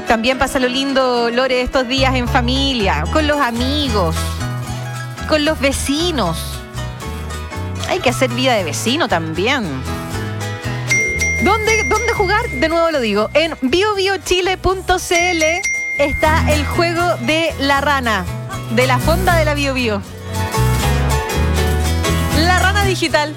También pásalo lindo, Lore, estos días en familia, con los amigos, con los vecinos. Hay que hacer vida de vecino también. ¿Dónde jugar? De nuevo lo digo. En biobiochile.cl está el juego de la rana, de la fonda de la Bio Bio. La rana digital.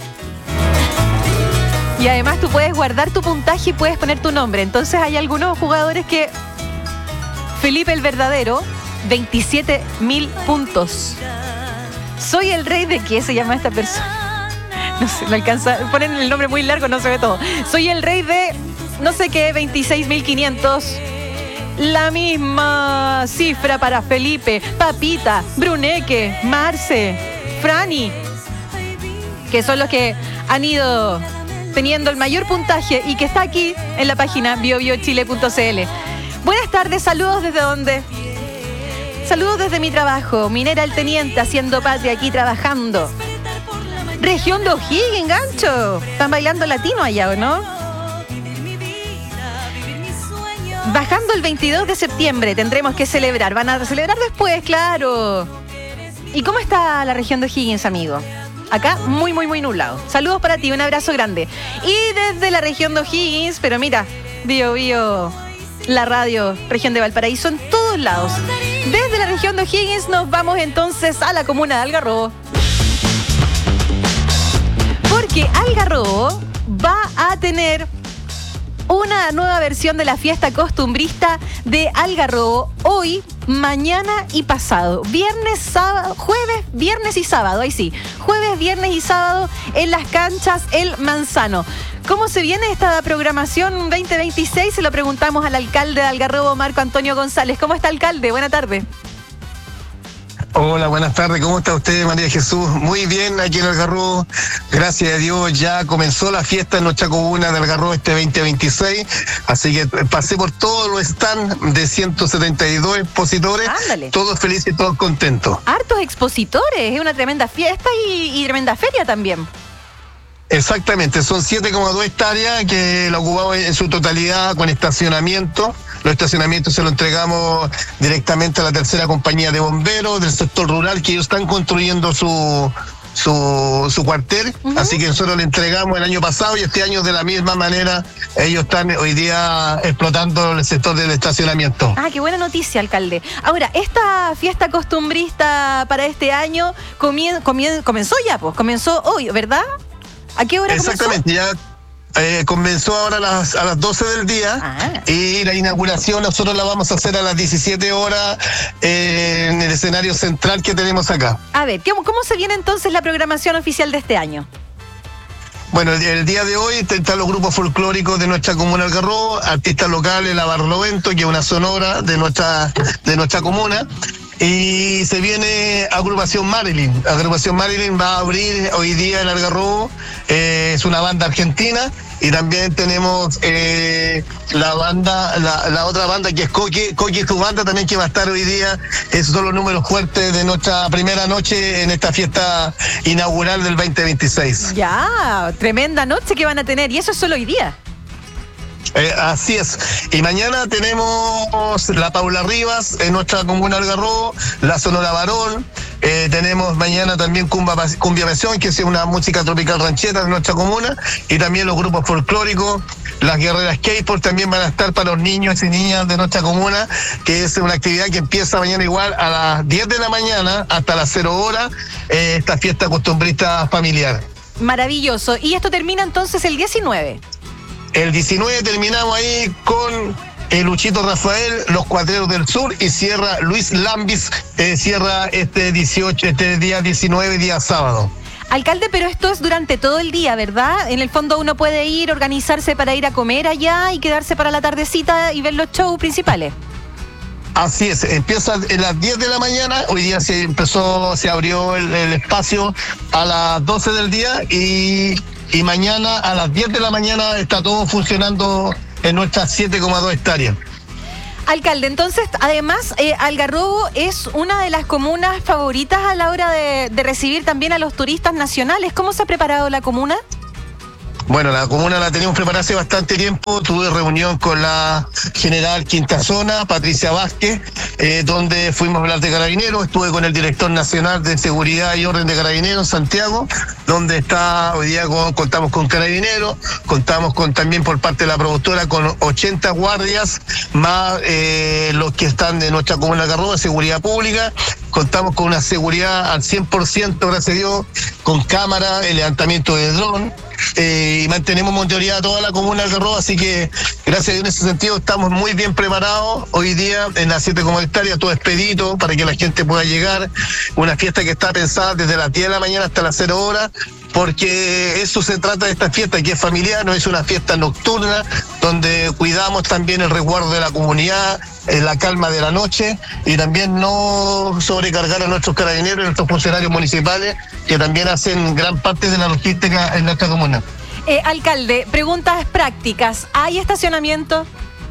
Y además tú puedes guardar tu puntaje y puedes poner tu nombre. Entonces hay algunos jugadores que... Felipe el Verdadero, 27.000 puntos. Soy el rey de... ¿Qué se llama esta persona? No sé, no alcanza. Ponen el nombre muy largo, no se ve todo. Soy el rey de... no sé qué, 26.500. La misma cifra para Felipe, Papita, Bruneque, Marce, Franny, que son los que han ido teniendo el mayor puntaje y que está aquí en la página biobiochile.cl. Buenas tardes, saludos desde dónde. Saludos desde mi trabajo, Minera El Teniente, haciendo patria aquí trabajando. Región de O'Higgins, gancho. Están bailando latino allá, ¿o no? Bajando el 22 de septiembre tendremos que celebrar. Van a celebrar después, claro. ¿Y cómo está la región de O'Higgins, amigo? Acá muy, muy, muy nublado. Saludos para ti, un abrazo grande. Y desde la región de O'Higgins, pero mira, Bio Bio, la radio, región de Valparaíso, en todos lados. Desde la región de O'Higgins nos vamos entonces a la comuna de Algarrobo. Porque Algarrobo va a tener una nueva versión de la fiesta costumbrista de Algarrobo hoy, mañana y pasado. Viernes, sábado, jueves, viernes y sábado. Ahí sí. Jueves, viernes y sábado en las canchas El Manzano. ¿Cómo se viene esta programación 2026? Se lo preguntamos al alcalde de Algarrobo, Marco Antonio González. ¿Cómo está, alcalde? Buena tarde. Hola, buenas tardes. ¿Cómo está usted, María Jesús? Muy bien, aquí en Algarrobo. Gracias a Dios ya comenzó la fiesta en nuestra comuna de Algarrobo este 2026. Así que pasé por todos los stands de 172 expositores. Ándale. Todos felices y todos contentos. Hartos expositores. Es una tremenda fiesta y tremenda feria también. Exactamente, son 7,2 hectáreas que la ocupamos en su totalidad con estacionamiento. Los estacionamientos se los entregamos directamente a la tercera compañía de bomberos del sector rural, que ellos están construyendo su cuartel. Así que nosotros le entregamos el año pasado y este año de la misma manera ellos están hoy día explotando el sector del estacionamiento. Ah, qué buena noticia, alcalde. Ahora, esta fiesta costumbrista para este año comenzó ya, pues, comenzó hoy, ¿verdad? ¿A qué hora Exactamente, comenzó? Ya comenzó ahora a las 12 del día y la inauguración nosotros la vamos a hacer a las 17 horas en el escenario central que tenemos acá. A ver, ¿cómo se viene entonces la programación oficial de este año? Bueno, el día de hoy están los grupos folclóricos de nuestra comuna Algarrobo, artistas locales, la Barlovento, que es una sonora de nuestra comuna. Y se viene Agrupación Marilyn. Agrupación Marilyn va a abrir hoy día en Algarrobo. Es una banda argentina. Y también tenemos la otra banda que es Coqui y su banda también, que va a estar hoy día. Esos son los números fuertes de nuestra primera noche en esta fiesta inaugural del 2026. Ya, tremenda noche que van a tener. Y eso es solo hoy día. Así es. Y mañana tenemos la Paula Rivas en nuestra comuna Algarrobo, la Sonora Varón. Tenemos mañana también Cumbia Pasión, que es una música tropical ranchera de nuestra comuna. Y también los grupos folclóricos, las guerreras K-pop también van a estar para los niños y niñas de nuestra comuna, que es una actividad que empieza mañana igual a las 10 de la mañana hasta las 0 horas, esta fiesta costumbrista familiar. Maravilloso. Y esto termina entonces el 19. El 19 terminamos ahí con el Luchito Rafael, los Cuatreros del Sur, y cierra Luis Lambis, cierra este día 19, día sábado. Alcalde, pero esto es durante todo el día, ¿verdad? En el fondo uno puede ir, organizarse para ir a comer allá y quedarse para la tardecita y ver los shows principales. Así es, empieza a las 10 de la mañana, hoy día se abrió el espacio a las 12 del día y mañana a las 10 de la mañana está todo funcionando en nuestras 7,2 hectáreas. Alcalde, entonces, además, Algarrobo es una de las comunas favoritas a la hora de recibir también a los turistas nacionales. ¿Cómo se ha preparado la comuna? Bueno, la comuna la tenemos preparada hace bastante tiempo. Tuve reunión con la general Quinta Zona, Patricia Vázquez, donde fuimos a hablar de Carabineros. Estuve con el director nacional de Seguridad y Orden de Carabineros, Santiago, donde hoy día contamos con Carabineros, contamos también por parte de la productora con 80 guardias, más los que están de nuestra comuna de Algarrobo, de seguridad pública. Contamos con una seguridad al 100%, gracias a Dios, con cámara, el levantamiento de dron, y mantenemos monitoreada toda la comuna de Algarrobo, así que gracias a Dios en ese sentido estamos muy bien preparados. Hoy día en las 7 hectáreas todo expedito para que la gente pueda llegar, una fiesta que está pensada desde las 10 de la mañana hasta las 0 horas, porque eso se trata de esta fiesta, que es familiar, no es una fiesta nocturna, donde cuidamos también el resguardo de la comunidad, la calma de la noche, y también no sobrecargar a nuestros carabineros y a nuestros funcionarios municipales, que también hacen gran parte de la logística en nuestra comuna. Alcalde, preguntas prácticas. ¿Hay estacionamiento?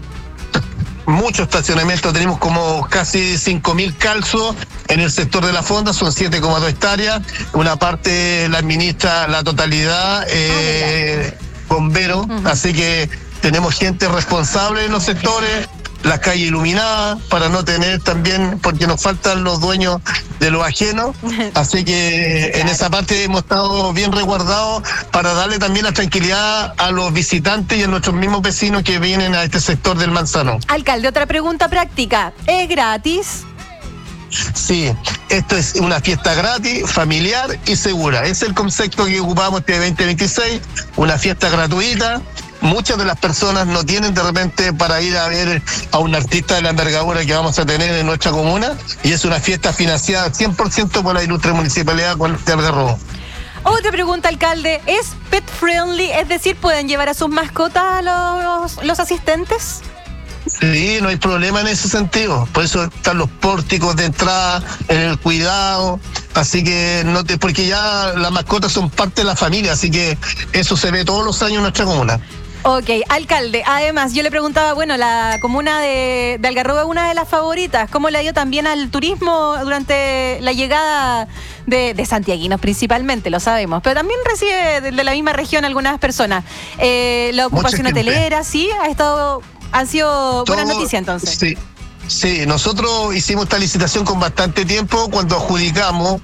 Mucho estacionamiento, tenemos como casi 5.000 calzos en el sector de la fonda, son 7,2 hectáreas, una parte la administra la totalidad, bomberos, así que tenemos gente responsable en los sectores, las calles iluminadas, para no tener también, porque nos faltan los dueños de los ajenos, así que en esa parte hemos estado bien resguardados para darle también la tranquilidad a los visitantes y a nuestros mismos vecinos que vienen a este sector del Manzano. Alcalde, otra pregunta práctica, ¿es gratis? Sí, esto es una fiesta gratis, familiar y segura. Es el concepto que ocupamos este 2026, una fiesta gratuita. Muchas de las personas no tienen de repente para ir a ver a un artista de la envergadura que vamos a tener en nuestra comuna, y es una fiesta financiada 100% por la ilustre municipalidad de Algarrobo. Otra pregunta, alcalde, ¿es pet friendly? Es decir, ¿pueden llevar a sus mascotas los asistentes? Sí, no hay problema en ese sentido. Por eso están los pórticos de entrada, en el cuidado. Así que porque ya las mascotas son parte de la familia, así que eso se ve todos los años en nuestra comuna. Ok, alcalde, además yo le preguntaba, bueno, la comuna de Algarrobo es una de las favoritas, ¿cómo le ha ido también al turismo durante la llegada de santiaguinos principalmente, lo sabemos, pero también recibe de la misma región algunas personas? La ocupación hotelera, sí, han sido buenas noticias entonces. Sí, nosotros hicimos esta licitación con bastante tiempo cuando adjudicamos.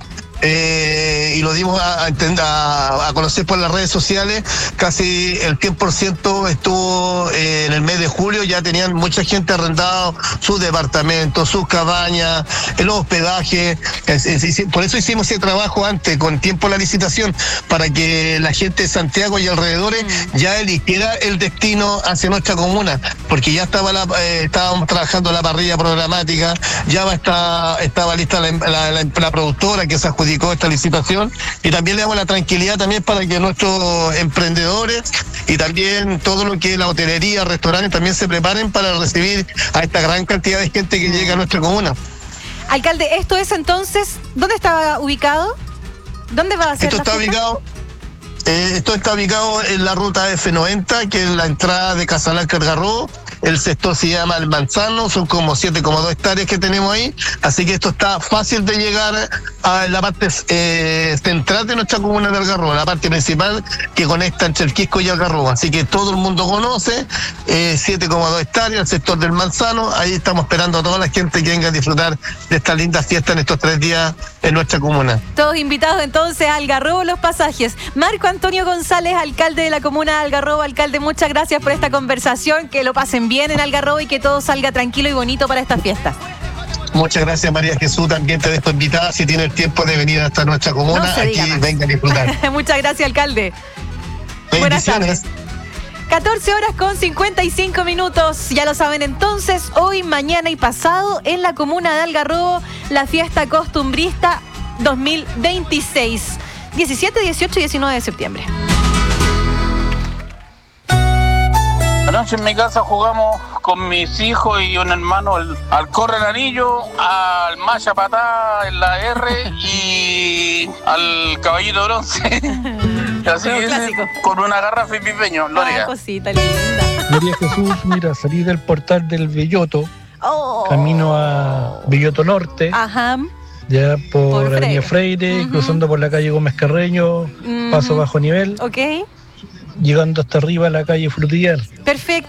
Y lo dimos a conocer por las redes sociales. Casi el 100% estuvo en el mes de julio, ya tenían mucha gente arrendado sus departamentos, sus cabañas, el hospedaje. Por eso hicimos ese trabajo antes, con tiempo la licitación, para que la gente de Santiago y alrededores ya eligiera el destino hacia nuestra comuna, porque ya estábamos trabajando la parrilla programática, ya estaba lista la productora que se adjudicó esta licitación, y también le damos la tranquilidad también para que nuestros emprendedores y también todo lo que es la hotelería, restaurantes, también se preparen para recibir a esta gran cantidad de gente que llega a nuestra comuna. Alcalde, esto es entonces, ¿dónde está ubicado? ¿Dónde va a ser la fiesta? Esto está ubicado en la ruta F90, que es la entrada de Casablanca Algarrobo. El sector se llama El Manzano, son como 7,2 hectáreas que tenemos ahí, así que esto está fácil de llegar a la parte central de nuestra comuna de Algarrobo, la parte principal que conecta entre el Quisco y Algarrobo, así que todo el mundo conoce, 7,2 hectáreas, el sector del Manzano. Ahí estamos esperando a toda la gente que venga a disfrutar de esta linda fiesta en estos 3 días en nuestra comuna. Todos invitados entonces a Algarrobo, los pasajes. Marco Antonio González, alcalde de la comuna de Algarrobo. Alcalde, muchas gracias por esta conversación, que lo pasen bien en Algarrobo y que todo salga tranquilo y bonito para esta fiesta. Muchas gracias, María Jesús, también te dejo invitada, si tiene el tiempo de venir hasta nuestra comuna, aquí venga a disfrutar. Muchas gracias, alcalde. Buenas tardes. 14 horas con 55 minutos, ya lo saben entonces, hoy, mañana y pasado en la comuna de Algarrobo, la fiesta costumbrista 2026, 17, 18 y 19 de septiembre. Anoche en mi casa jugamos con mis hijos y un hermano al corre el anillo, al malla patá en la R y al caballito bronce. Así es, con una garrafa y pipeño, Gloria. Cosita linda. María Jesús, mira, salí del portal del Belloto, camino a Belloto Norte, ya por Avenida Freire, cruzando por la calle Gómez Carreño, paso bajo nivel. llegando hasta arriba a la calle Frutillar. Perfecto.